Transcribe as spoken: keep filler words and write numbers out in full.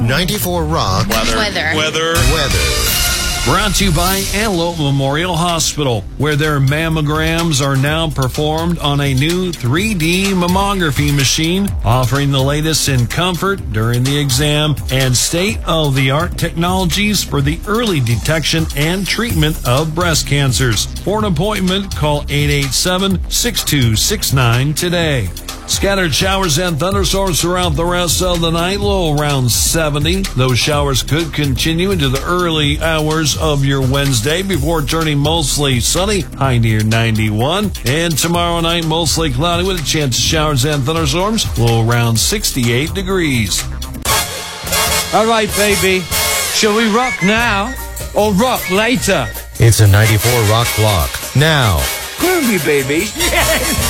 ninety-four Rock. Weather. Weather. Weather. Weather. Brought to you by Antelope Memorial Hospital, where their mammograms are now performed on a new three D mammography machine, offering the latest in comfort during the exam and state-of-the-art technologies for the early detection and treatment of breast cancers. For an appointment, call eight eight seven, six two six nine today. Scattered showers and thunderstorms throughout the rest of the night, low around seventy. Those showers could continue into the early hours of your Wednesday before turning mostly sunny, high near ninety-one. And tomorrow night, mostly cloudy with a chance of showers and thunderstorms, low around sixty-eight degrees. All right, baby. Shall we rock now or rock later? It's a ninety-four Rock block. Now. Groovy, baby. Yes!